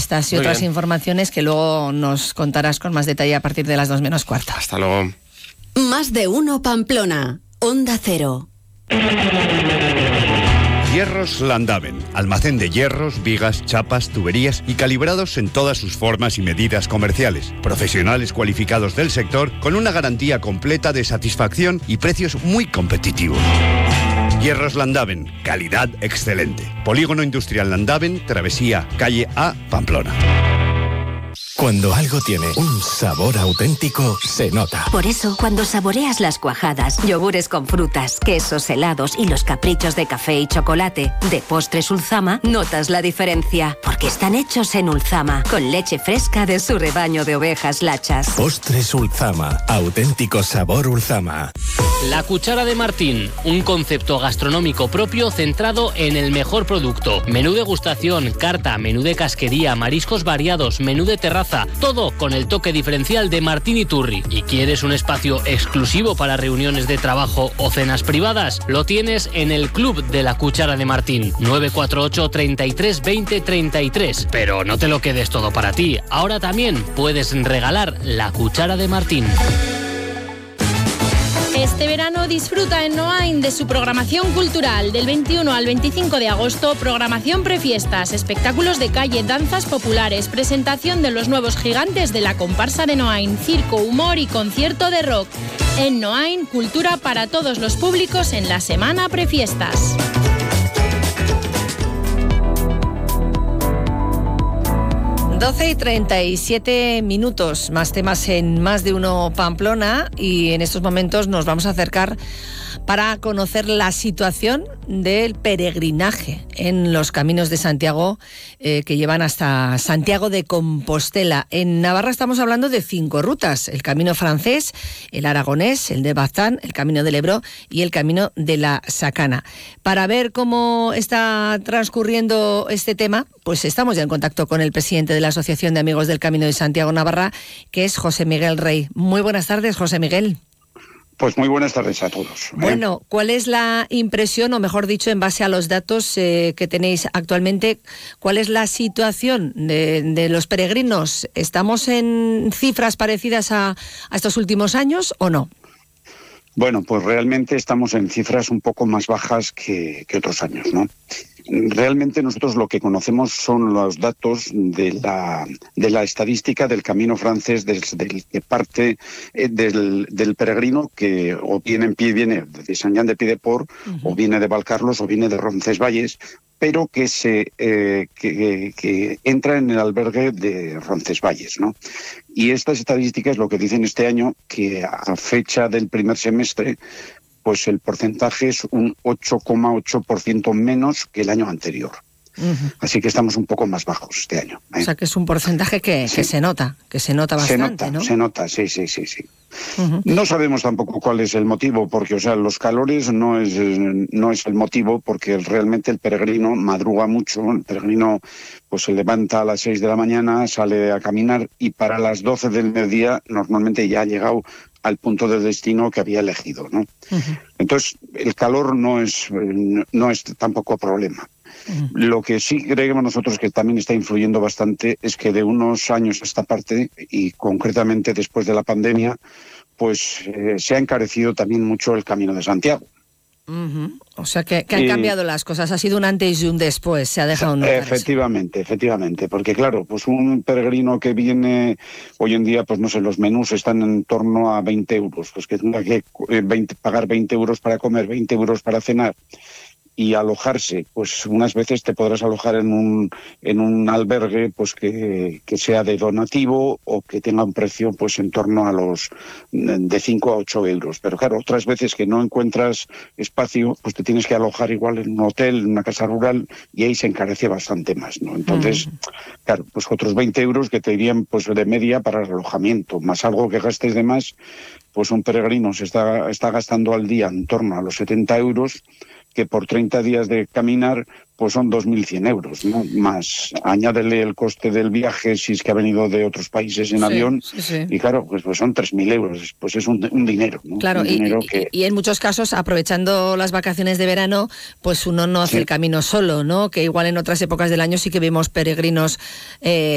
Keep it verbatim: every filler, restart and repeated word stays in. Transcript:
Estas y Muy otras bien. informaciones que luego nos contarás con más detalle a partir de las dos menos cuarto. Hasta luego. Más de uno Pamplona, Onda Cero. Hierros Landaven, almacén de hierros, vigas, chapas, tuberías y calibrados en todas sus formas y medidas comerciales. Profesionales cualificados del sector con una garantía completa de satisfacción y precios muy competitivos. Hierros Landaven, calidad excelente. Polígono Industrial Landaven, Travesía, calle A, Pamplona. Cuando algo tiene un sabor auténtico, se nota. Por eso, cuando saboreas las cuajadas, yogures con frutas, quesos, helados y los caprichos de café y chocolate de Postres Ulzama, notas la diferencia. Porque están hechos en Ulzama, con leche fresca de su rebaño de ovejas lachas. Postres Ulzama, auténtico sabor Ulzama. La Cuchara de Martín, un concepto gastronómico propio centrado en el mejor producto. Menú degustación, carta, menú de casquería, mariscos variados, menú de terraza, todo con el toque diferencial de Martín Iturri. ¿Y quieres un espacio exclusivo para reuniones de trabajo o cenas privadas? Lo tienes en el Club de la Cuchara de Martín, nueve cuatro ocho, treinta y tres, veinte, treinta y tres. Pero no te lo quedes todo para ti. Ahora también puedes regalar la Cuchara de Martín. Este verano disfruta en Noain de su programación cultural. Del veintiuno al veinticinco de agosto, programación prefiestas, espectáculos de calle, danzas populares, presentación de los nuevos gigantes de la comparsa de Noain, circo, humor y concierto de rock. En Noain, cultura para todos los públicos en la semana prefiestas. doce y treinta y siete minutos, más temas en Más de Uno Pamplona, y en estos momentos nos vamos a acercar para conocer la situación del peregrinaje en los caminos de Santiago eh, que llevan hasta Santiago de Compostela. En Navarra estamos hablando de cinco rutas: el camino francés, el aragonés, el de Baztán, el camino del Ebro y el camino de la Sacana. Para ver cómo está transcurriendo este tema, pues estamos ya en contacto con el presidente de la Asociación de Amigos del Camino de Santiago Navarra, que es José Miguel Rey. Muy buenas tardes, José Miguel. Pues muy buenas tardes a todos. Bueno, ¿cuál es la impresión, o mejor dicho, en base a los datos eh, que tenéis actualmente, cuál es la situación de, de los peregrinos? ¿Estamos en cifras parecidas a, a estos últimos años o no? Bueno, pues realmente estamos en cifras un poco más bajas que, que otros años, ¿no? Realmente nosotros lo que conocemos son los datos de la, de la estadística del camino francés, desde el que parte eh, del, del peregrino que o viene en pie, viene de Sant Jan de Piedeport, uh-huh. o viene de Valcarlos, o viene de Roncesvalles, pero que se eh, que, que entra en el albergue de Roncesvalles, ¿no? Y estas estadísticas lo que dicen este año, que a fecha del primer semestre, pues el porcentaje es un ocho coma ocho por ciento menos que el año anterior. Uh-huh. Así que estamos un poco más bajos este año, ¿eh? O sea que es un porcentaje que, sí. que se nota, que se nota bastante, se nota, ¿no? Se nota, sí, sí, sí, sí. Uh-huh. No sabemos tampoco cuál es el motivo, porque, o sea, los calores no es, no es el motivo, porque realmente el peregrino madruga mucho. El peregrino pues se levanta a las seis de la mañana, sale a caminar y para las doce del mediodía normalmente ya ha llegado al punto de destino que había elegido, ¿no? Uh-huh. Entonces, el calor no es, no es tampoco problema. Uh-huh. Lo que sí creemos nosotros que también está influyendo bastante es que de unos años a esta parte, y concretamente después de la pandemia, pues eh, se ha encarecido también mucho el Camino de Santiago. Uh-huh. O sea que, que han cambiado las cosas, ha sido un antes y un después, se ha dejado notar. Efectivamente, eso. efectivamente, porque claro, pues un peregrino que viene hoy en día, pues no sé, los menús están en torno a veinte euros, pues que tenga que veinte, pagar veinte euros para comer, veinte euros para cenar y alojarse, pues unas veces te podrás alojar en un en un albergue pues que, que sea de donativo o que tenga un precio pues en torno a los de cinco a ocho euros. Pero claro, otras veces que no encuentras espacio, pues te tienes que alojar igual en un hotel, en una casa rural, y ahí se encarece bastante más, ¿no? Entonces, mm. claro, pues otros veinte euros que te irían pues de media para el alojamiento, más algo que gastes de más, pues un peregrino se está, está gastando al día en torno a los setenta euros, que por treinta días de caminar pues son dos mil cien euros, ¿no? Más añádele el coste del viaje si es que ha venido de otros países en sí, avión, sí, sí. y claro, pues, pues son tres mil euros, pues es un, un dinero, ¿no? Claro, un y, dinero y, que... y en muchos casos, aprovechando las vacaciones de verano, pues uno no hace sí. el camino solo, ¿no? Que igual en otras épocas del año sí que vemos peregrinos eh,